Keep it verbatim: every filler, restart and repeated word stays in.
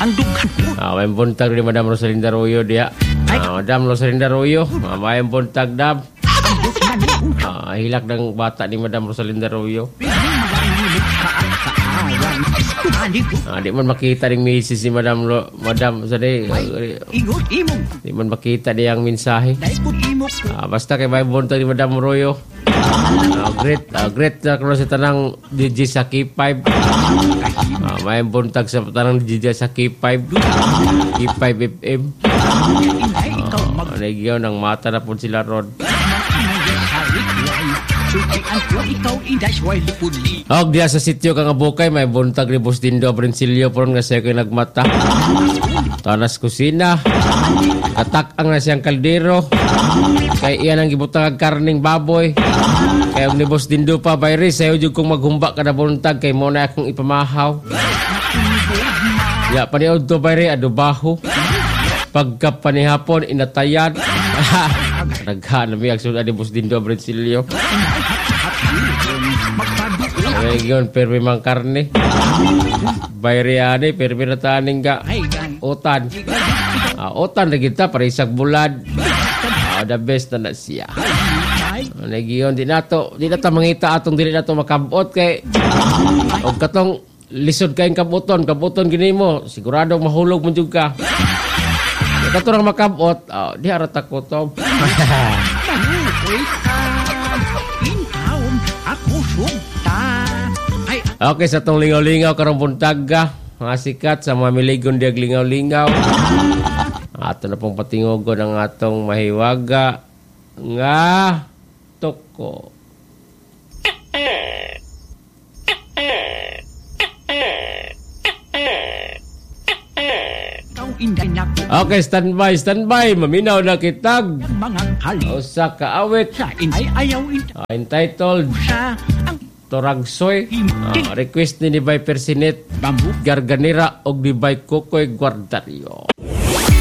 ang dughan ko. Ah, may buntag ni Madam Rosalinda Arroyo diya. Ah, Madam Rosalinda Arroyo, ah, may buntag dab. Ah, hilak ng bata ni Madam Rosalinda Arroyo. Ah, di man makita ning misis ni Madam Lo, Madam sa di. Ingot imo. Di man makita di ang mensahe. Daikot imo ko. Ah, basta kay may buntag ni Madam Arroyo. Ah, great, ah, great na kuno sa tanang D J sa K five. Ah, may buntag sa tanang D J sa K five. K five F M. Ah, nagyaw ng mata na po sila ron. Og diya sa sityo kang abukay may buntag ni Boss Dindo Brincilio poron nga siya ko'y nagmata. Tanas kusina. Katak-ang na siyang kaldero. Kay iyan ang gibutang ang karning baboy. Kaya ni Boss Dindo pa bayri sayo jud kong maghumba kada buntag kay mo na akong ipamahaw. Ya paniod to bayri adubaho. Pagka panihapon inatayan. Naghaan na miyag suda ni Boss Dindo Brincilio. Ngayon, permi mang karne. Bayriani, permi na taning ga. Otan. Ah, otan na kita, para isang bulan. Ah, the best na na siya. Ngayon, di na to, di na ta mangita atong dili na to makabot kay o katong lisod kayong kabuton, kabuton gini mo, sigurado mahulog mo juga. Katong makabot, oh, di harap takot to. Okay, sa tong lingaw-lingaw karong buntag ga, mga sikat sa mga miligon diag lingaw-lingaw. Ato na pong patingogon ang atong mahiwaga nga toko. Okay, standby, standby. Maminaw na kitag. Usa ka awit. Entitled Toragsoy. Uh, request ni ni Bay Persinet Garganera og ni Bay Kokoy Guardario.